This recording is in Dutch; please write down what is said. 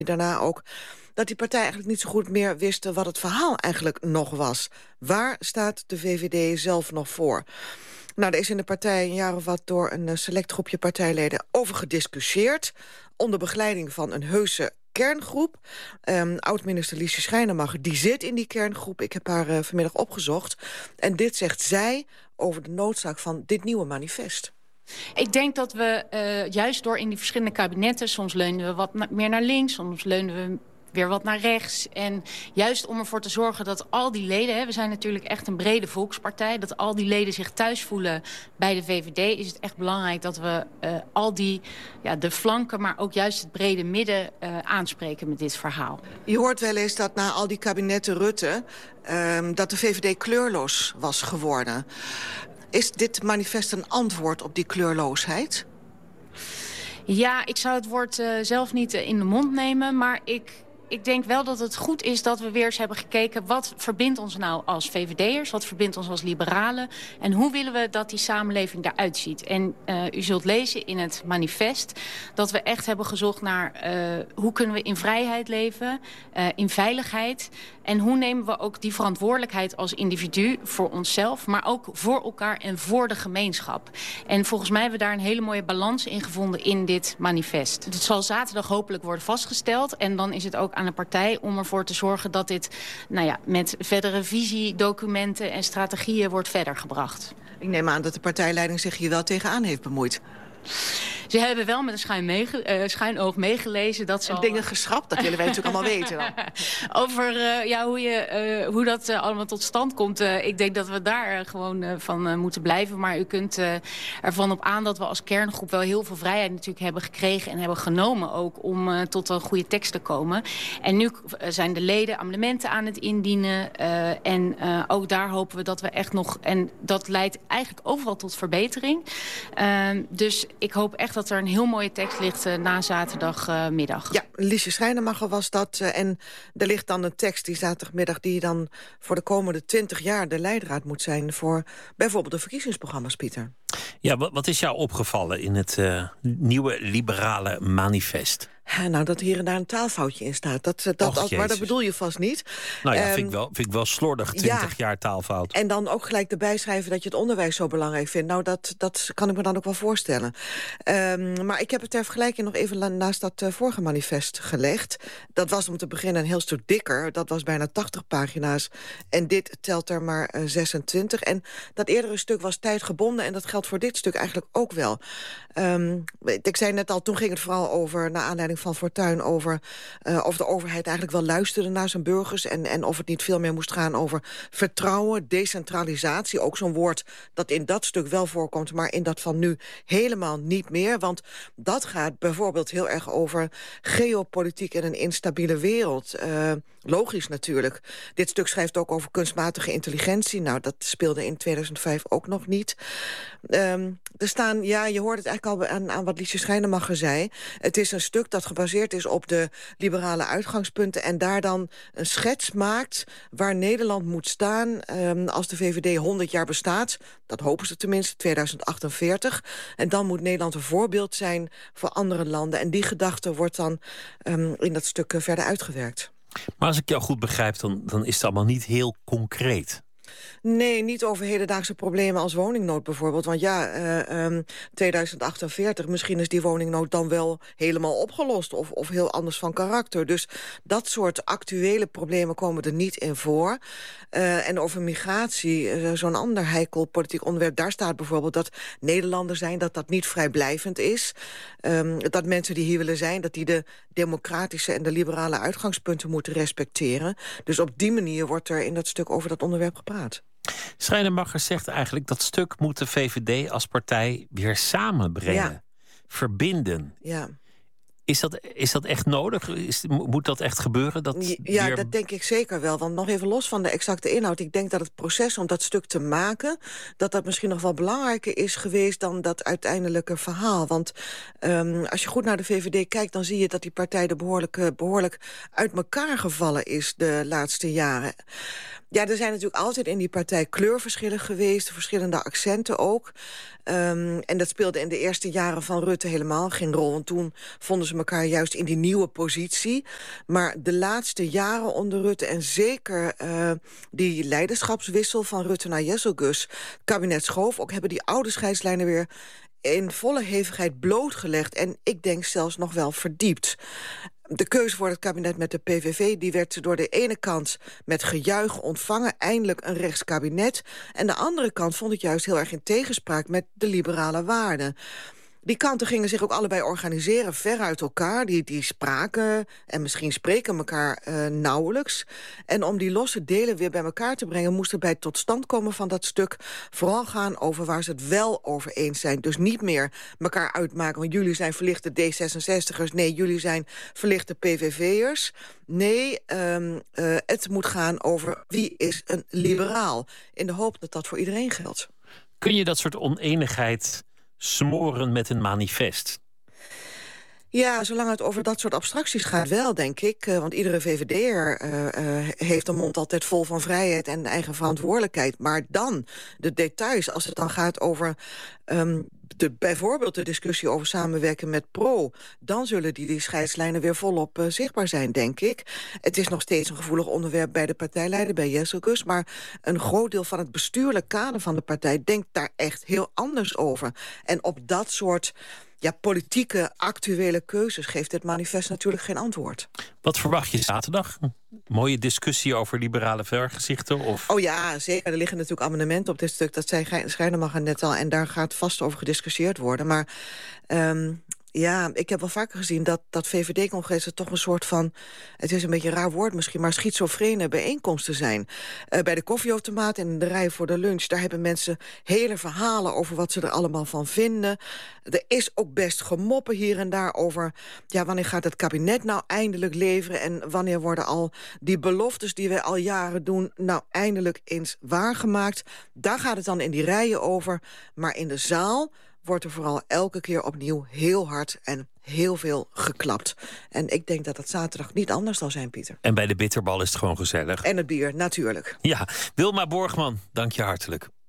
daarna ook, dat die partij eigenlijk niet zo goed meer wist wat het verhaal eigenlijk nog was. Waar staat de VVD zelf nog voor? Nou, er is in de partij een jaar of wat door een select groepje partijleden over gediscussieerd, onder begeleiding van een heuse kerngroep. Oud-minister Liesje Schrijnemacher, die zit in die kerngroep. Ik heb haar vanmiddag opgezocht. En dit zegt zij over de noodzaak van dit nieuwe manifest. Ik denk dat we juist door in die verschillende kabinetten, soms leunen we wat meer naar links, soms leunen we weer wat naar rechts. En juist om ervoor te zorgen dat al die leden, we zijn natuurlijk echt een brede volkspartij, dat al die leden zich thuis voelen bij de VVD, is het echt belangrijk dat we al die, de flanken, maar ook juist het brede midden aanspreken met dit verhaal. Je hoort wel eens dat na al die kabinetten Rutte, dat de VVD kleurloos was geworden. Is dit manifest een antwoord op die kleurloosheid? Ja, ik zou het woord zelf niet in de mond nemen, maar ik denk wel dat het goed is dat we weer eens hebben gekeken, wat verbindt ons nou als VVD'ers, wat verbindt ons als liberalen en hoe willen we dat die samenleving eruit ziet. En u zult lezen in het manifest dat we echt hebben gezocht naar hoe kunnen we in vrijheid leven, in veiligheid en hoe nemen we ook die verantwoordelijkheid als individu voor onszelf, maar ook voor elkaar en voor de gemeenschap. En volgens mij hebben we daar een hele mooie balans in gevonden in dit manifest. Het zal zaterdag hopelijk worden vastgesteld en dan is het ook aan de partij om ervoor te zorgen dat dit met verdere visiedocumenten en strategieën wordt verder gebracht. Ik neem aan dat de partijleiding zich hier wel tegenaan heeft bemoeid. Ze hebben wel met een schuin oog meegelezen. Dat en dingen geschrapt, dat willen wij natuurlijk allemaal weten dan. Over hoe dat allemaal tot stand komt. Ik denk dat we daar gewoon van moeten blijven. Maar u kunt ervan op aan dat we als kerngroep wel heel veel vrijheid natuurlijk hebben gekregen en hebben genomen ook om tot een goede tekst te komen. En nu zijn de leden amendementen aan het indienen. En ook daar hopen we dat we echt nog, en dat leidt eigenlijk overal tot verbetering. Dus ik hoop echt dat er een heel mooie tekst ligt na zaterdagmiddag. Ja, Liesje Schrijnemacher was dat. En er ligt dan een tekst die zaterdagmiddag die dan voor de komende 20 jaar de leidraad moet zijn voor bijvoorbeeld de verkiezingsprogramma's, Pieter. Ja, wat is jou opgevallen in het nieuwe liberale manifest? Nou, dat hier en daar een taalfoutje in staat. Maar dat bedoel je vast niet. Nou ja, vind ik wel slordig, 20 jaar taalfout. En dan ook gelijk erbij schrijven dat je het onderwijs zo belangrijk vindt. Nou, dat kan ik me dan ook wel voorstellen. Maar ik heb het ter vergelijking nog even naast dat vorige manifest gelegd. Dat was om te beginnen een heel stuk dikker. Dat was bijna 80 pagina's. En dit telt er maar 26. En dat eerdere stuk was tijdgebonden. En dat geldt voor dit stuk eigenlijk ook wel. Ik zei net al, toen ging het vooral over, naar aanleiding van Fortuyn, over of de overheid eigenlijk wel luisterde naar zijn burgers en of het niet veel meer moest gaan over vertrouwen, decentralisatie. Ook zo'n woord dat in dat stuk wel voorkomt, maar in dat van nu helemaal niet meer. Want dat gaat bijvoorbeeld heel erg over geopolitiek en een instabiele wereld. Logisch natuurlijk. Dit stuk schrijft ook over kunstmatige intelligentie. Nou, dat speelde in 2005 ook nog niet. Er staan, je hoort het eigenlijk al aan wat Liesje Schrijnemacher zei. Het is een stuk dat gebaseerd is op de liberale uitgangspunten en daar dan een schets maakt waar Nederland moet staan als de VVD 100 jaar bestaat. Dat hopen ze tenminste, 2048. En dan moet Nederland een voorbeeld zijn voor andere landen. En die gedachte wordt dan in dat stuk verder uitgewerkt. Maar als ik jou goed begrijp, dan is het allemaal niet heel concreet. Nee, niet over hedendaagse problemen als woningnood bijvoorbeeld. Want 2048, misschien is die woningnood dan wel helemaal opgelost of heel anders van karakter. Dus dat soort actuele problemen komen er niet in voor. En over migratie, zo'n ander heikel politiek onderwerp, daar staat bijvoorbeeld dat Nederlander zijn, dat niet vrijblijvend is. Dat mensen die hier willen zijn, dat die de democratische en de liberale uitgangspunten moeten respecteren. Dus op die manier wordt er in dat stuk over dat onderwerp gepraat. Schrijnemacher zegt eigenlijk dat stuk moet de VVD als partij weer samenbrengen. Verbinden. Ja. Is dat echt nodig? Moet dat echt gebeuren? Dat denk ik zeker wel. Want nog even los van de exacte inhoud. Ik denk dat het proces om dat stuk te maken, dat misschien nog wel belangrijker is geweest dan dat uiteindelijke verhaal. Want als je goed naar de VVD kijkt, dan zie je dat die partij behoorlijk uit elkaar gevallen is de laatste jaren. Ja, er zijn natuurlijk altijd in die partij kleurverschillen geweest, verschillende accenten ook. En dat speelde in de eerste jaren van Rutte helemaal geen rol. Want toen vonden ze elkaar juist in die nieuwe positie. Maar de laatste jaren onder Rutte en zeker die leiderschapswissel van Rutte naar Jesselgus, kabinet Schoof, ook hebben die oude scheidslijnen weer in volle hevigheid blootgelegd en ik denk zelfs nog wel verdiept. De keuze voor het kabinet met de PVV die werd door de ene kant met gejuich ontvangen, eindelijk een rechtskabinet. En de andere kant vond het juist heel erg in tegenspraak met de liberale waarden. Die kanten gingen zich ook allebei organiseren, ver uit elkaar. Die spraken en misschien spreken elkaar nauwelijks. En om die losse delen weer bij elkaar te brengen, moest er bij het tot stand komen van dat stuk vooral gaan over waar ze het wel over eens zijn. Dus niet meer elkaar uitmaken, want jullie zijn verlichte D66'ers. Nee, jullie zijn verlichte PVV'ers. Nee, het moet gaan over wie is een liberaal. In de hoop dat dat voor iedereen geldt. Kun je dat soort oneenigheid smoren met een manifest? Ja, zolang het over dat soort abstracties gaat wel, denk ik. Want iedere VVD'er heeft de mond altijd vol van vrijheid en eigen verantwoordelijkheid. Maar dan, de details, als het dan gaat over bijvoorbeeld de discussie over samenwerken met Pro, dan zullen die scheidslijnen weer volop zichtbaar zijn, denk ik. Het is nog steeds een gevoelig onderwerp bij de partijleider, bij Jesselgus, maar een groot deel van het bestuurlijk kader van de partij denkt daar echt heel anders over. En op dat soort politieke, actuele keuzes geeft dit manifest natuurlijk geen antwoord. Wat verwacht je zaterdag? Mooie discussie over liberale vergezichten? Of? Oh ja, zeker. Er liggen natuurlijk amendementen op dit stuk. Dat zei Schijnemacher net al. En daar gaat vast over gediscussieerd worden. Maar ik heb wel vaker gezien dat VVD-congressen toch een soort van, het is een beetje een raar woord misschien, maar schizofrene bijeenkomsten zijn. Bij de koffieautomaat en in de rij voor de lunch, daar hebben mensen hele verhalen over wat ze er allemaal van vinden. Er is ook best gemoppen hier en daar over, wanneer gaat het kabinet nou eindelijk leveren en wanneer worden al die beloftes die wij al jaren doen nou eindelijk eens waargemaakt. Daar gaat het dan in die rijen over, maar in de zaal wordt er vooral elke keer opnieuw heel hard en heel veel geklapt. En ik denk dat het zaterdag niet anders zal zijn, Pieter. En bij de bitterbal is het gewoon gezellig. En het bier, natuurlijk. Ja, Wilma Borgman, dank je hartelijk.